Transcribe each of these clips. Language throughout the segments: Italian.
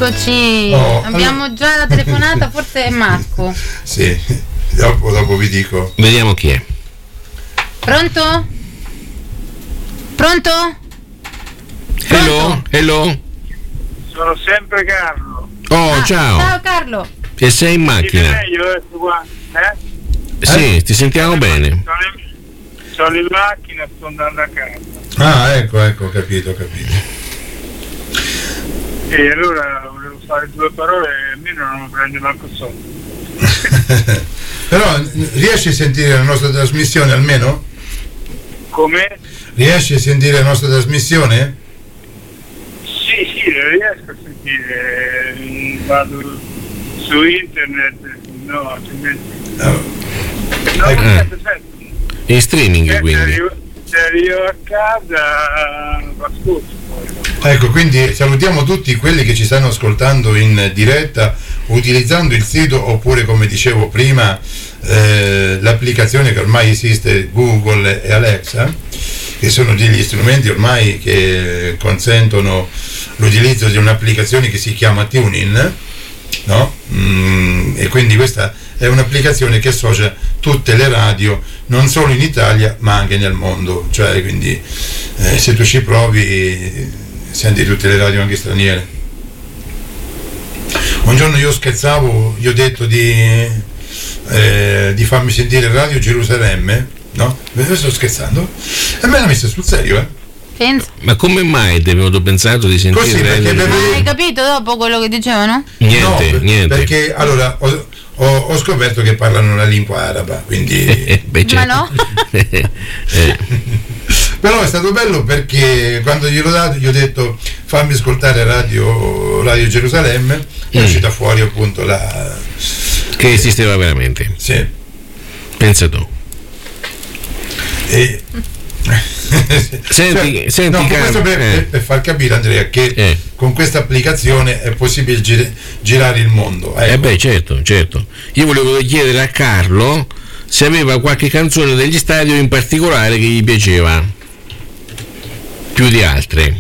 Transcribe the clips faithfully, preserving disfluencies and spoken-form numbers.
Eccoci, oh, abbiamo allora... già la telefonata, forse è Marco. Sì, dopo, dopo vi dico. Vediamo chi è. Pronto? Pronto? Hello, hello. Sono sempre Carlo. Oh, ah, ciao. Ciao Carlo. Che sei in macchina? Meglio, eh, qua. Eh? Sì, eh? ti sentiamo bene. Sono in, sono in macchina, sto andando a casa. Ah, ecco, ecco, ho capito, ho capito. E allora volevo fare due parole e almeno non mi prende manco sonno. Però riesci a sentire la nostra trasmissione almeno? Come? Riesci a sentire la nostra trasmissione? Sì, sì, lo riesco a sentire. Vado su internet, no, altrimenti. No. No, Ecco. eh. perfetto. In streaming, Se quindi. arrivo, se arrivo a casa lo ascolto poi. Ecco, quindi salutiamo tutti quelli che ci stanno ascoltando in diretta utilizzando il sito oppure, come dicevo prima, eh, l'applicazione che ormai esiste, Google e Alexa, che sono degli strumenti ormai che consentono l'utilizzo di un'applicazione che si chiama TuneIn, no? Mm, e quindi questa è un'applicazione che associa tutte le radio non solo in Italia ma anche nel mondo, cioè quindi eh, se tu ci provi senti tutte le radio anche straniere. Un giorno io scherzavo, gli ho detto di, eh, di farmi sentire Radio Gerusalemme, no? Sto scherzando e me l'ha messa sul serio, eh? Penso. Ma come mai ti è venuto pensato di sentire? Così, perché Ma hai capito dopo quello che dicevano? Niente, no, niente. Perché allora ho, ho, ho scoperto che parlano la lingua araba, quindi Beh, certo. Ma no? eh. Però è stato bello perché quando gliel'ho dato gli ho detto fammi ascoltare Radio, Radio Gerusalemme e Mm. è uscita fuori appunto la... Che esisteva veramente. Sì. Pensa tu. E... Senti, cioè, senti, no, caro, questo per, eh. per far capire, Andrea, che Eh. con questa applicazione è possibile gir- girare il mondo. Ecco. Eh beh, certo, certo. Io volevo chiedere a Carlo se aveva qualche canzone degli Stadio in particolare che gli piaceva più di altre.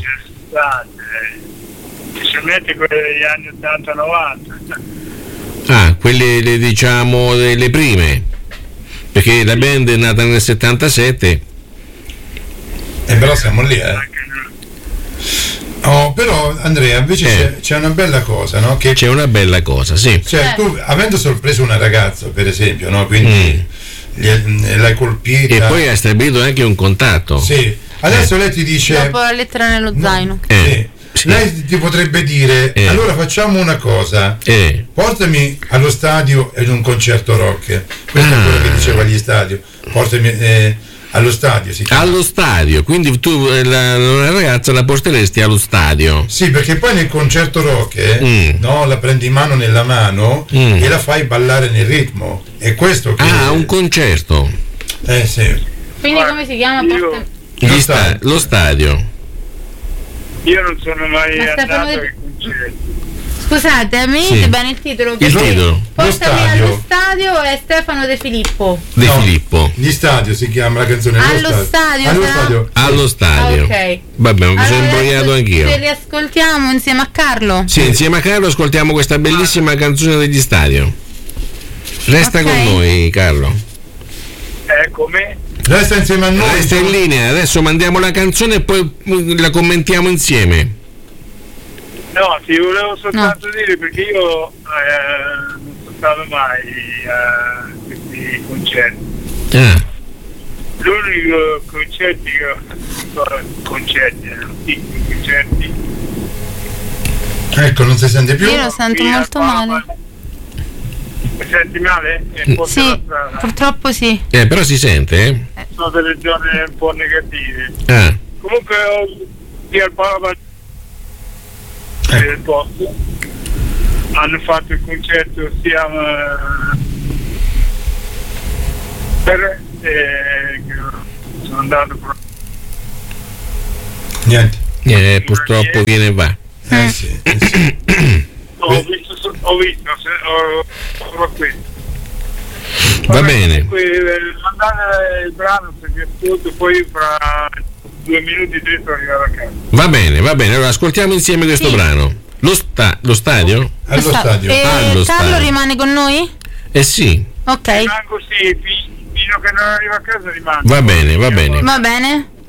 Specialmente quelle degli anni ottanta novanta. Ah, quelle le, diciamo delle prime, perché la band è nata nel settantasette. Eh, però siamo lì, eh. Oh, però Andrea, invece Eh. c'è, c'è una bella cosa, no? Che C'è una bella cosa, sì. cioè, tu avendo sorpreso una ragazza, per esempio, no? Quindi Mm. gli- l'hai colpita. E poi ha stabilito anche un contatto. Sì. Adesso lei ti dice. Dopo la lettera nello zaino. Eh, Sì. sì. Lei ti potrebbe dire: Eh. allora facciamo una cosa. Eh. Portami allo stadio ed un concerto rock. Questo Ah. è quello che diceva agli stadio. Portami eh, allo stadio si chiama. Allo stadio, quindi tu eh, la, la ragazza la porteresti allo stadio. Sì, perché poi nel concerto rock eh, Mm. no, la prendi in mano nella mano Mm. e la fai ballare nel ritmo. È questo che. Ah, un concerto. Eh sì. Quindi come si chiama? Io- Porta- Lo Gli stadio. sta- lo stadio. Io non sono mai Ma Stefano andato De- ai concerti. Scusate, mi Sì. dite bene il titolo? Il perché titolo. Portami Lo stadio. allo stadio è Stefano De Filippo. De No, Filippo. Gli stadio si chiama la canzone. Allo stadio, Allo sarà? stadio. Allo stadio. Ah, ok. Vabbè, mi sono Allora, imbrogliato adesso anch'io. Ce li ascoltiamo insieme a Carlo. Sì, insieme a Carlo ascoltiamo questa bellissima canzone degli stadio. Resta Ok. con noi, Carlo. Eh, come? Resta insieme a noi. Resta in linea, adesso mandiamo la canzone e poi mm, la commentiamo insieme. No, ti volevo soltanto dire perché io eh, non sono stato mai a questi concerti. Ah, L'unico concerti che ho concerti, erano piccoli concerti. Ecco, non si sente più. Io lo sento qui a molto Parma. male. Mi senti male? È un po' Sì, della strada. purtroppo sì. eh, però si sente, eh? Sono delle zone un po' negative. Ah, Comunque ho qui al Parma del posto. Hanno fatto il concerto sia eh, per eh, che sono andato pro- Niente. eh, purtroppo viene e va. Eh sì, eh sì. ho visto so- ho visto se- ho, solo questo. Va Vabbè, bene. comunque, eh, mandate il brano perché ascolto poi fra due minuti tre sono arrivato a casa. Va bene, va bene. Allora ascoltiamo insieme questo Sì. brano. Lo, sta- lo stadio? Allo Sta- stadio. E Allo Carlo stadio. rimane con noi? Eh sì, Ok, Rimango sì, fi- fino a che non arrivo a casa rimango. va bene, va bene. va bene.